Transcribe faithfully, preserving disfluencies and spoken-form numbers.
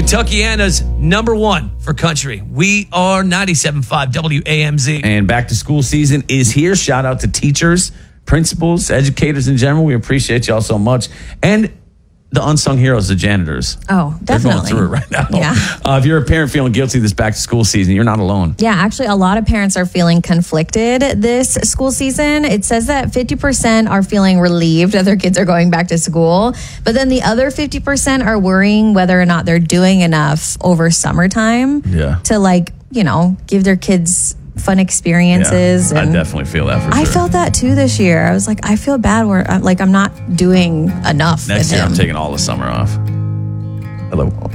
Kentuckiana's number one for country. We are ninety-seven point five W A M Z. And back to school season is here. Shout out to teachers, principals, educators in general. We appreciate y'all so much. And the unsung heroes, the janitors. Oh, definitely. They're going through it right now. Yeah. Uh, if you're a parent feeling guilty this back to school season, you're not alone. Yeah, actually, a lot of parents are feeling conflicted this school season. It says that fifty percent are feeling relieved that their kids are going back to school, but then the other fifty percent are worrying whether or not they're doing enough over summertime Yeah. to, like, you know, give their kids fun experiences. Yeah, I and definitely feel that for I sure. felt that too this year. I was like, I feel bad where I'm like, I'm not doing enough. Next with year, him. I'm taking all the summer off. Hello.